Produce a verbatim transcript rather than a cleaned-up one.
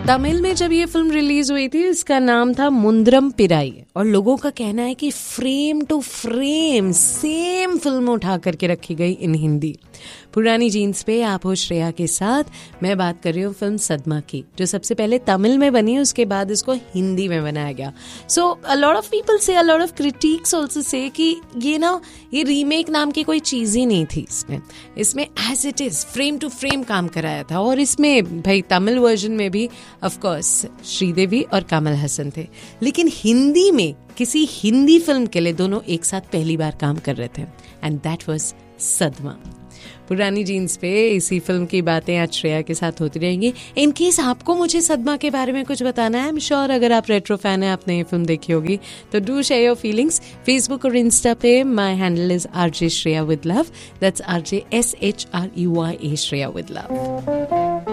तमिल में जब ये फिल्म रिलीज हुई थी इसका नाम था मुंद्रम पिराई, और लोगों का कहना है कि frame to frame same film उठा करके रखी गई इन हिंदी। पुरानी जीन्स पे आप हो श्रेया के साथ। मैं बात कर रही हूँ फिल्म सदमा की, जो सबसे पहले तमिल में बनी, उसके बाद इसको हिंदी में बनाया गया। सो अ लॉट ऑफ पीपल से, a lot of critics also say कि ये ना ये रीमेक नाम की कोई चीज़ ही नहीं थी इसमें इसमें as it is frame to frame काम कराया था। और इसमें भाई तमिल वर्जन में भी ऑफ कोर्स श्रीदेवी और कमल हसन थे, लेकिन हिंदी में किसी हिंदी फिल्म के लिए दोनों एक साथ पहली बार काम कर रहे थे, एंड दैट वाज सदमा। पुरानी जीन्स पे इसी फिल्म की बातें आज श्रेया के साथ होती रहेंगी। इन केस आपको मुझे सदमा के बारे में कुछ बताना है, आई एम श्योर अगर आप रेट्रो फैन है, आपने ये फिल्म देखी होगी, तो do share your feelings. Facebook और इंस्टा पे my handle is RJ Shreya with love, that's RJ S H R you I A Shreya with love.